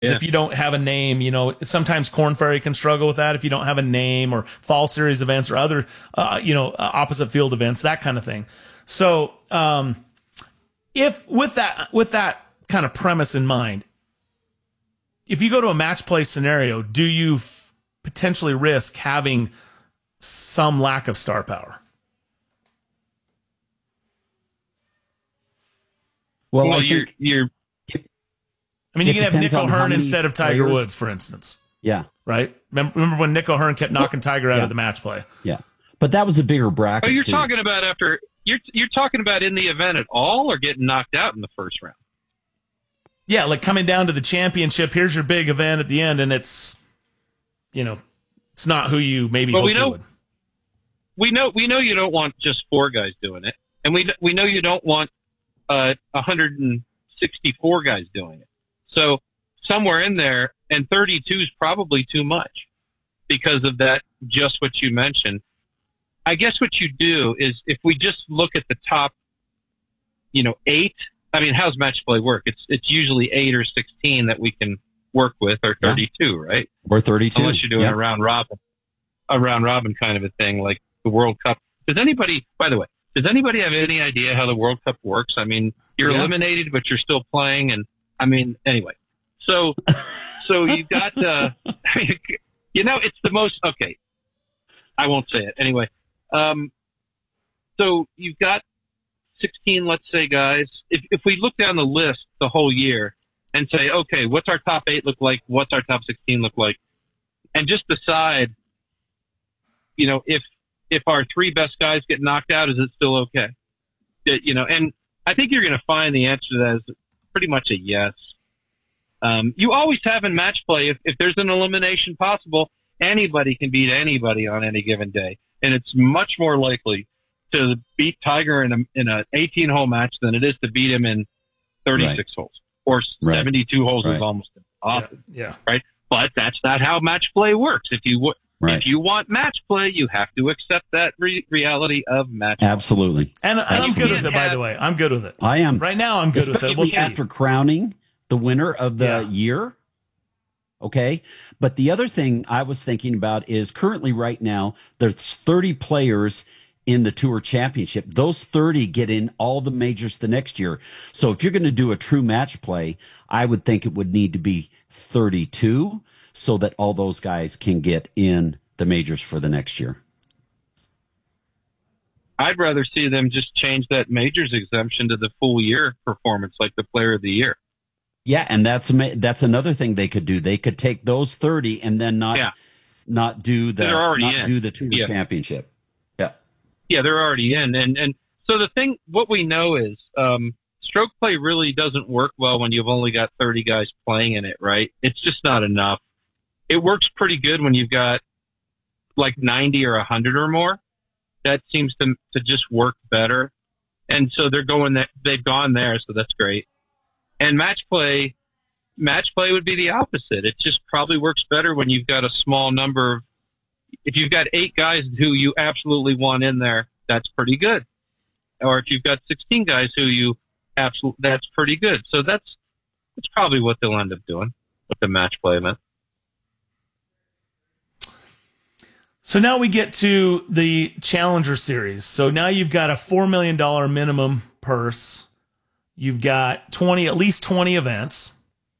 Yeah. if you don't have a name, sometimes Corn Ferry can struggle with that if you don't have a name, or fall series events or other, opposite field events, that kind of thing. So, if with that kind of premise in mind, if you go to a match play scenario, do you potentially risk having some lack of star power? Well, I think you're. I mean, you can have Nick depends on how O'Hearn many instead of Tiger players- Woods, for instance. Yeah, Right? Remember when Nick O'Hearn kept knocking Tiger out yeah. of the match play? yeah. But that was a bigger bracket. Oh, you're too. talking about after you're talking about in the event at all, or getting knocked out in the first round? Yeah, like coming down to the championship. Here's your big event at the end, and it's not who you maybe Well, hoped it would. We know you don't want just 4 guys doing it, and we know you don't want 164 guys doing it. So somewhere in there, and 32 is probably too much because of that. Just what you mentioned. I guess what you do is, if we just look at the top, 8. I mean, how's match play work? It's usually 8 or 16 that we can work with, or 32, right? Or 32. Unless you're doing a round robin kind of a thing, like the World Cup. By the way, does anybody have any idea how the World Cup works? I mean, you're eliminated, but you're still playing, and I mean, anyway. So you've got, it's the most. Okay, I won't say it anyway. So you've got 16, let's say, guys. If we look down the list the whole year and say, okay, what's our top 8 look like? What's our top 16 look like? And just decide, if our 3 best guys get knocked out, is it still okay? And I think you're going to find the answer to that is pretty much a yes. You always have in match play, if there's an elimination possible, anybody can beat anybody on any given day. And it's much more likely to beat Tiger in a 18-hole match than it is to beat him in 36 holes, or 72 holes is almost impossible. Yeah. Right. But that's not how match play works. If you want match play, you have to accept that reality of match play. Absolutely. And I'm good with it, by the way. I'm good with it. I am. Right now, I'm good with it. We'll see. After crowning the winner of the year. Okay. But the other thing I was thinking about is, currently right now, there's 30 players in the Tour Championship. Those 30 get in all the majors the next year. So if you're going to do a true match play, I would think it would need to be 32, so that all those guys can get in the majors for the next year. I'd rather see them just change that majors exemption to the full year performance, like the Player of the Year. Yeah, and that's another thing they could do. They could take those 30 and then not do the Tour Championship. Yeah, yeah, they're already in, and so what we know is stroke play really doesn't work well when you've only got 30 guys playing in it. Right? It's just not enough. It works pretty good when you've got like 90 or 100 or more. That seems to just work better, and so they've gone there, so that's great. And match play would be the opposite. It just probably works better when you've got a small number. If you've got 8 guys who you absolutely want in there, that's pretty good. Or if you've got 16 guys who that's pretty good. So that's probably what they'll end up doing with the match play event. So now we get to the Challenger Series. So now you've got a $4 million minimum purse. You've got at least 20 events.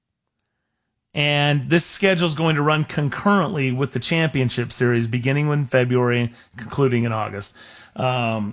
And this schedule is going to run concurrently with the Championship Series, beginning in February and concluding in August. As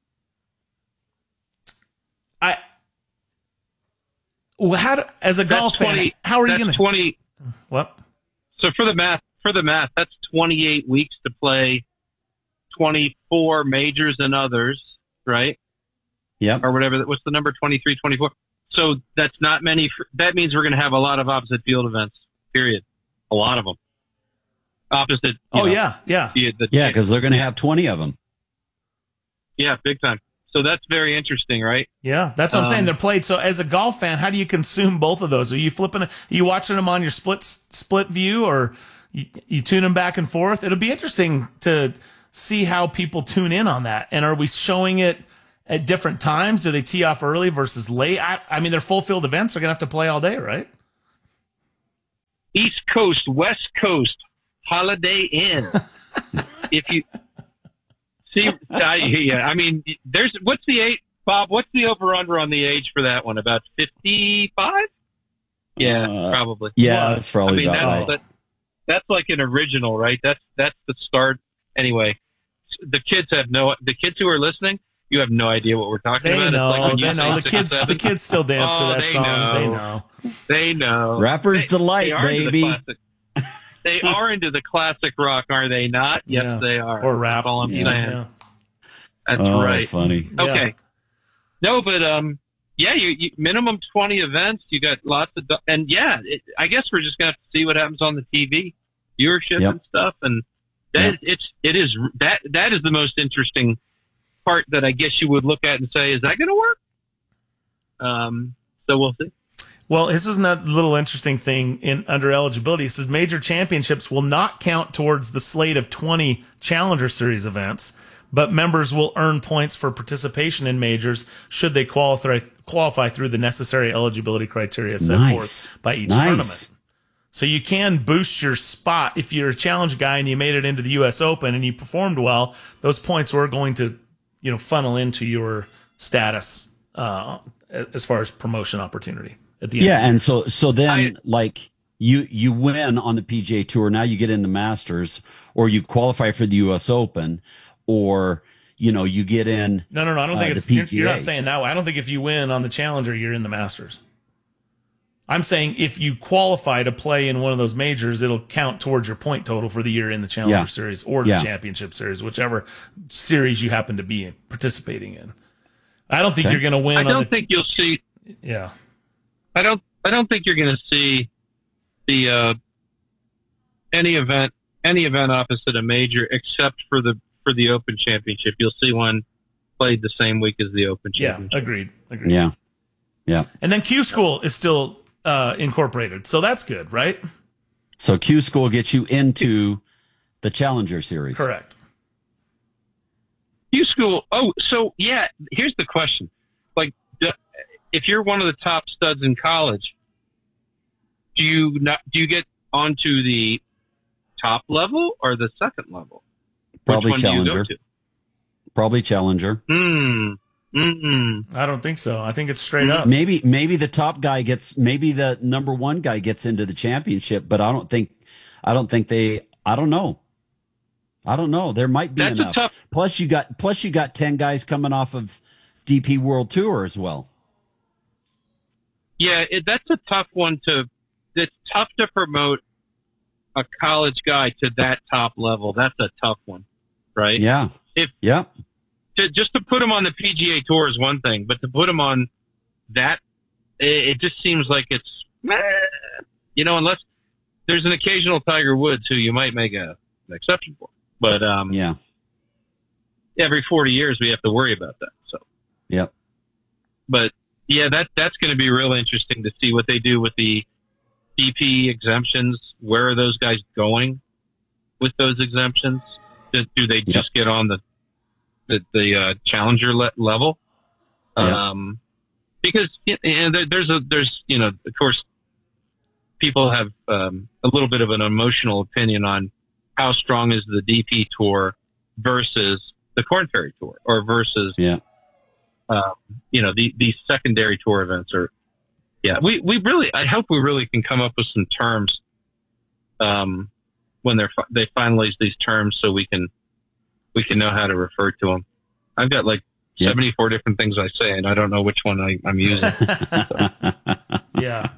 a golf fan, how are you going to 20? What? So for the math, that's 28 weeks to play 24 majors and others, right? Yeah. Or whatever. What's the number? 23, 24. So that's not many. That means we're going to have a lot of opposite field events, period. A lot of them. Opposite. Yeah. Because they're going to have 20 of them. Yeah, big time. So that's very interesting, right? Yeah, that's what I'm saying. They're played. So as a golf fan, how do you consume both of those? Are you watching them on your split view, or you tune them back and forth? It'll be interesting to see how people tune in on that. And are we showing it at different times? Do they tee off early versus late? I mean, they're full field events. They're going to have to play all day, right? East Coast, West Coast, Holiday Inn. If you see, I mean, what's the age, Bob? What's the over/under on the age for that one? About 55? Yeah, probably. Yeah, that's probably about right. That's like an original, right? That's the start. Anyway, the kids who are listening, you have no idea what we're talking about. They know. The kids still dance to that song. They know. Rapper's Delight, baby. They are into the classic rock, are they not? Yes, they are. Or rap. That's all I'm saying. Yeah. That's right. Funny. Okay. Yeah. No, but you minimum 20 events. You got lots of, and I guess we're just gonna have to see what happens on the TV viewership and stuff, and that is the most interesting part that I guess you would look at and say, is that going to work? So we'll see. Well, this is a little interesting thing under eligibility. It says major championships will not count towards the slate of 20 Challenger Series events, but members will earn points for participation in majors should they qualify through the necessary eligibility criteria set forth by each tournament. So you can boost your spot. If you're a challenge guy and you made it into the U.S. Open and you performed well, those points were going to, funnel into your status as far as promotion opportunity at the end. Yeah, and so then you win on the PGA Tour. Now you get in the Masters, or you qualify for the U.S. Open, or you get in. No. I don't think it's. You're not saying that way. I don't think if you win on the Challenger, you're in the Masters. I'm saying if you qualify to play in one of those majors, it'll count towards your point total for the year in the Challenger Series or the Championship Series, whichever series you happen to be participating in. I don't think you're going to win. I don't think you'll see. Yeah. I don't think you're going to see the any event opposite a major except for the Open Championship. You'll see one played the same week as the Open Championship. Yeah, agreed. Yeah. And then Q School is still incorporated, so that's good, right? So Q School gets you into the Challenger Series. Correct. Q School. Oh, so yeah. Here's the question: if you're one of the top studs in college, do you get onto the top level or the second level? Probably Which one Challenger. do you go to? Probably Challenger. I don't think so. I think it's straight up. Maybe the top guy maybe the number one guy gets into the championship, but I don't know. There might be enough. Plus you got 10 guys coming off of DP World Tour as well. Yeah, that's a tough one it's tough to promote a college guy to that top level. That's a tough one, right? Yeah. Just to put him on the PGA Tour is one thing, but to put him on that, it just seems like it's, unless there's an occasional Tiger Woods who you might make an exception for. But every 40 years we have to worry about that. So, yep. But yeah, that's going to be real interesting to see what they do with the DP exemptions. Where are those guys going with those exemptions? Do they just get on the challenger level? Because there's of course people have a little bit of an emotional opinion on how strong is the DP Tour versus the Korn Ferry Tour, or versus these secondary tour events. Or I hope we really can come up with some terms when they finalize these terms, so we can know how to refer to them. I've got 74 different things I say, and I don't know which one I'm using. Yeah.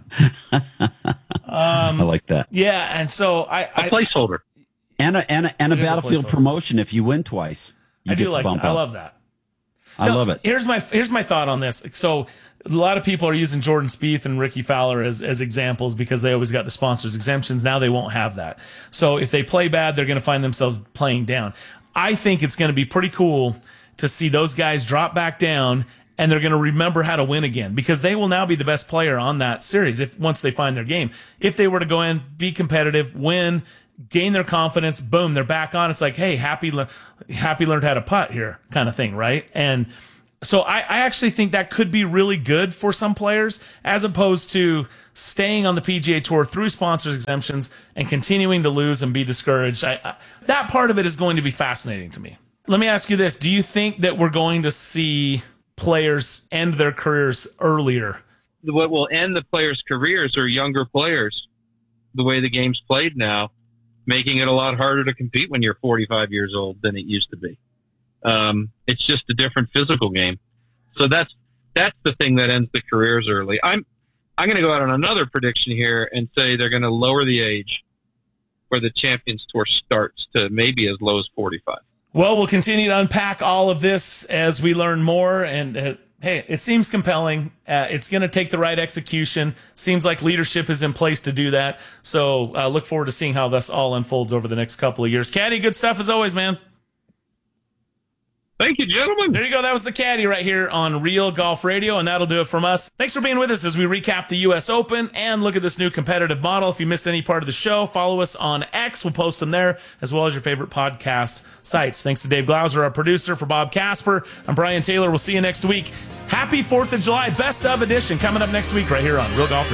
I like that. Yeah, and so a placeholder. And a Battlefield promotion if you win twice. I do like that. I love that. I love it. Here's my thought on this. So a lot of people are using Jordan Spieth and Ricky Fowler as examples because they always got the sponsors exemptions. Now they won't have that. So if they play bad, they're going to find themselves playing down. I think it's going to be pretty cool to see those guys drop back down, and they're going to remember how to win again, because they will now be the best player on that series once they find their game. If they were to go in, be competitive, win, gain their confidence, boom, they're back on. It's like, hey, Happy learned how to putt here kind of thing, right? And So I actually think that could be really good for some players, as opposed to staying on the PGA Tour through sponsors exemptions and continuing to lose and be discouraged. That part of it is going to be fascinating to me. Let me ask you this. Do you think that we're going to see players end their careers earlier? What will end the players' careers are younger players. The way the game's played now, making it a lot harder to compete when you're 45 years old than it used to be. It's just a different physical game. So that's the thing that ends the careers early. I'm going to go out on another prediction here and say they're going to lower the age where the Champions Tour starts to maybe as low as 45. Well, we'll continue to unpack all of this as we learn more. And hey, it seems compelling. It's going to take the right execution. Seems like leadership is in place to do that. So look forward to seeing how this all unfolds over the next couple of years. Caddy, good stuff as always, man. Thank you, gentlemen. There you go. That was the Caddy right here on Real Golf Radio, and that'll do it from us. Thanks for being with us as we recap the U.S. Open and look at this new competitive model. If you missed any part of the show, follow us on X. We'll post them there, as well as your favorite podcast sites. Thanks to Dave Glauser, our producer. For Bob Casper, I'm Brian Taylor. We'll see you next week. Happy 4th of July, best of edition, coming up next week right here on Real Golf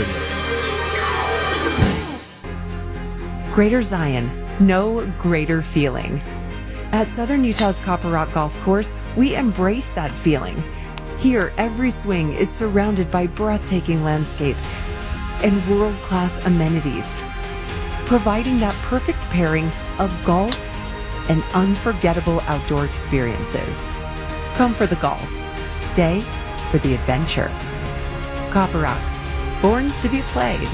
Radio. Greater Zion, no greater feeling. At Southern Utah's Copper Rock Golf Course, we embrace that feeling. Here, every swing is surrounded by breathtaking landscapes and world-class amenities, providing that perfect pairing of golf and unforgettable outdoor experiences. Come for the golf. Stay for the adventure. Copper Rock, born to be played.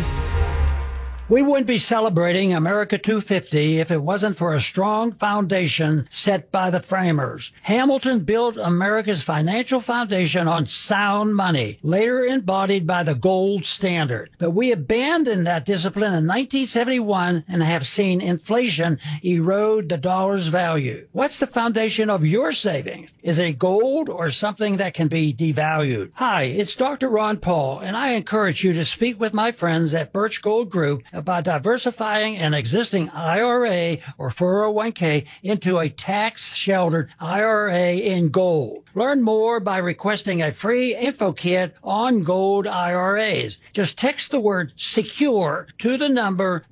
We wouldn't be celebrating America 250 if it wasn't for a strong foundation set by the framers. Hamilton built America's financial foundation on sound money, later embodied by the gold standard. But we abandoned that discipline in 1971 and have seen inflation erode the dollar's value. What's the foundation of your savings? Is it gold or something that can be devalued? Hi, it's Dr. Ron Paul, and I encourage you to speak with my friends at Birch Gold Group about diversifying an existing IRA or 401k into a tax-sheltered IRA in gold. Learn more by requesting a free info kit on gold IRAs. Just text the word SECURE to the number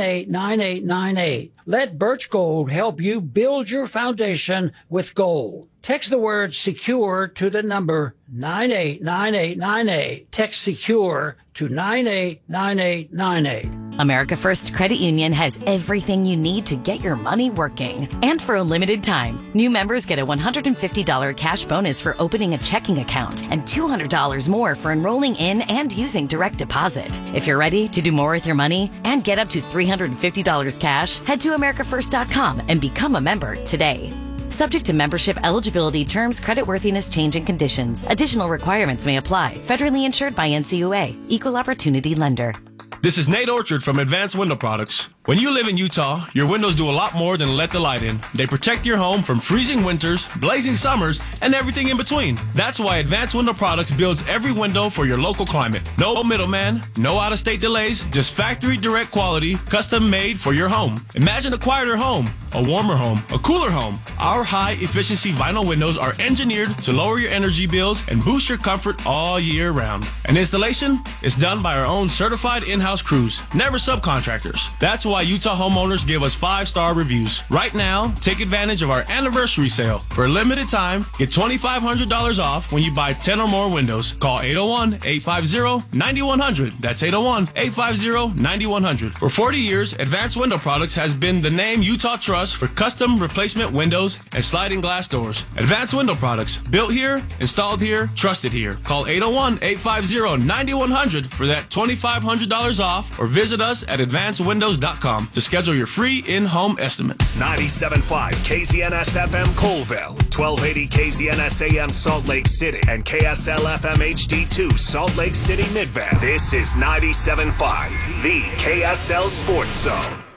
989898. Let Birch Gold help you build your foundation with gold. Text the word SECURE to the number 989898. Text SECURE to 989898. America First Credit Union has everything you need to get your money working. And for a limited time, new members get a $150 cash bonus for opening a checking account and $200 more for enrolling in and using direct deposit. If you're ready to do more with your money and get up to $350 cash, head to americafirst.com and become a member today. Subject to membership eligibility, terms, creditworthiness, change, and conditions. Additional requirements may apply. Federally insured by NCUA. Equal Opportunity Lender. This is Nate Orchard from Advanced Window Products. When you live in Utah, your windows do a lot more than let the light in. They protect your home from freezing winters, blazing summers, and everything in between. That's why Advanced Window Products builds every window for your local climate. No middleman, no out-of-state delays, just factory direct quality, custom made for your home. Imagine a quieter home, a warmer home, a cooler home. Our high-efficiency vinyl windows are engineered to lower your energy bills and boost your comfort all year round. And installation is done by our own certified in-house crews, never subcontractors. That's why Utah homeowners give us 5-star reviews. Right now, take advantage of our anniversary sale. For a limited time, get $2,500 off when you buy 10 or more windows. Call 801-850-9100. That's 801-850-9100. For 40 years, Advanced Window Products has been the name Utah trusts for custom replacement windows and sliding glass doors. Advanced Window Products, built here, installed here, trusted here. Call 801-850-9100 for that $2,500 off, or visit us at advancedwindows.com to schedule your free in-home estimate. 97.5 KZNS FM Colville, 1280 KZNS AM Salt Lake City, and KSL FM HD2 Salt Lake City Midvale. This is 97.5, the KSL Sports Zone.